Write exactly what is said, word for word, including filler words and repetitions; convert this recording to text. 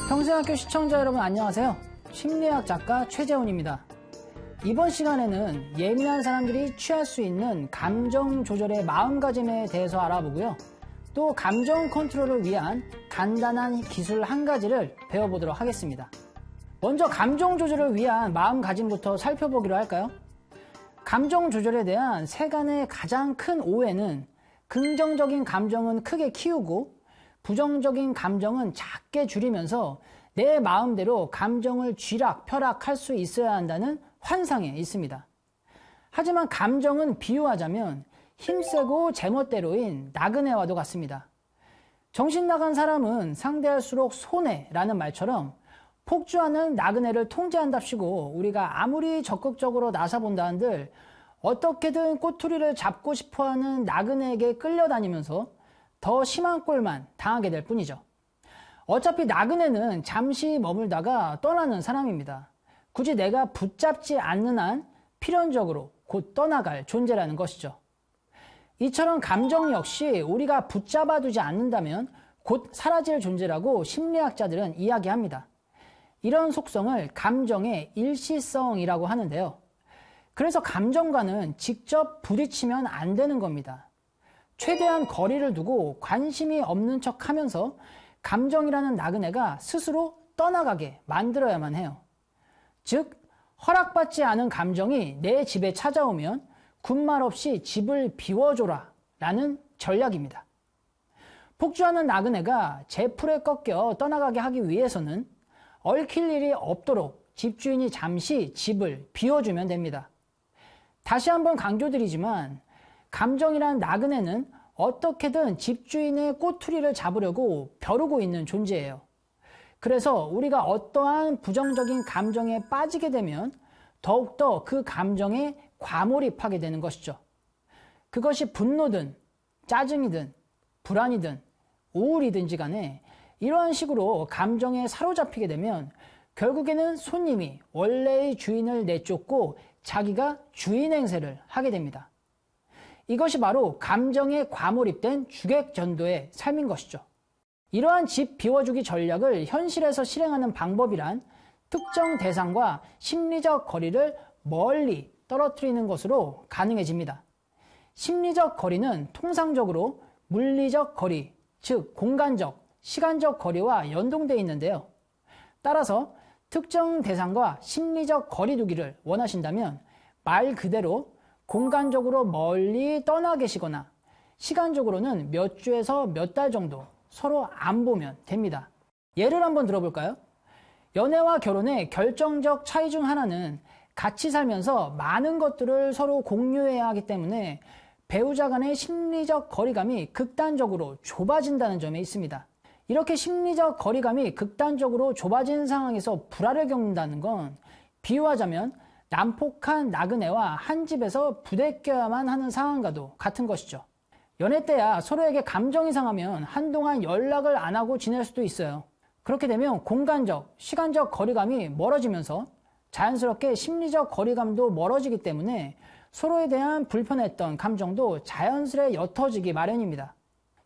평생학교 시청자 여러분 안녕하세요. 심리학 작가 최재훈입니다. 이번 시간에는 예민한 사람들이 취할 수 있는 감정 조절의 마음가짐에 대해서 알아보고요. 또 감정 컨트롤을 위한 간단한 기술 한 가지를 배워보도록 하겠습니다. 먼저 감정 조절을 위한 마음가짐부터 살펴보기로 할까요? 감정 조절에 대한 세간의 가장 큰 오해는 긍정적인 감정은 크게 키우고 부정적인 감정은 작게 줄이면서 내 마음대로 감정을 쥐락펴락할 수 있어야 한다는 환상에 있습니다. 하지만 감정은 비유하자면 힘세고 제멋대로인 나그네와도 같습니다. 정신 나간 사람은 상대할수록 손해라는 말처럼 폭주하는 나그네를 통제한답시고 우리가 아무리 적극적으로 나서본다 한들 어떻게든 꼬투리를 잡고 싶어하는 나그네에게 끌려다니면서 더 심한 꼴만 당하게 될 뿐이죠. 어차피 나그네는 잠시 머물다가 떠나는 사람입니다. 굳이 내가 붙잡지 않는 한 필연적으로 곧 떠나갈 존재라는 것이죠. 이처럼 감정 역시 우리가 붙잡아두지 않는다면 곧 사라질 존재라고 심리학자들은 이야기합니다. 이런 속성을 감정의 일시성이라고 하는데요. 그래서 감정과는 직접 부딪히면 안 되는 겁니다. 최대한 거리를 두고 관심이 없는 척 하면서 감정이라는 나그네가 스스로 떠나가게 만들어야만 해요. 즉, 허락받지 않은 감정이 내 집에 찾아오면 군말 없이 집을 비워줘라 라는 전략입니다. 폭주하는 나그네가 제풀에 꺾여 떠나가게 하기 위해서는 얽힐 일이 없도록 집주인이 잠시 집을 비워주면 됩니다. 다시 한번 강조드리지만 감정이란 나그네는 어떻게든 집주인의 꼬투리를 잡으려고 벼르고 있는 존재예요. 그래서 우리가 어떠한 부정적인 감정에 빠지게 되면 더욱더 그 감정에 과몰입하게 되는 것이죠. 그것이 분노든 짜증이든 불안이든 우울이든지 간에 이러한 식으로 감정에 사로잡히게 되면 결국에는 손님이 원래의 주인을 내쫓고 자기가 주인 행세를 하게 됩니다. 이것이 바로 감정에 과몰입된 주객전도의 삶인 것이죠. 이러한 집 비워주기 전략을 현실에서 실행하는 방법이란 특정 대상과 심리적 거리를 멀리 떨어뜨리는 것으로 가능해집니다. 심리적 거리는 통상적으로 물리적 거리, 즉 공간적, 시간적 거리와 연동되어 있는데요. 따라서 특정 대상과 심리적 거리 두기를 원하신다면 말 그대로 공간적으로 멀리 떠나 계시거나 시간적으로는 몇 주에서 몇 달 정도 서로 안 보면 됩니다. 예를 한번 들어볼까요? 연애와 결혼의 결정적 차이 중 하나는 같이 살면서 많은 것들을 서로 공유해야 하기 때문에 배우자 간의 심리적 거리감이 극단적으로 좁아진다는 점에 있습니다. 이렇게 심리적 거리감이 극단적으로 좁아진 상황에서 불화를 겪는다는 건 비유하자면 난폭한 나그네와 한 집에서 부대껴야만 하는 상황과도 같은 것이죠. 연애 때야 서로에게 감정이 상하면 한동안 연락을 안 하고 지낼 수도 있어요. 그렇게 되면 공간적, 시간적 거리감이 멀어지면서 자연스럽게 심리적 거리감도 멀어지기 때문에 서로에 대한 불편했던 감정도 자연스레 옅어지기 마련입니다.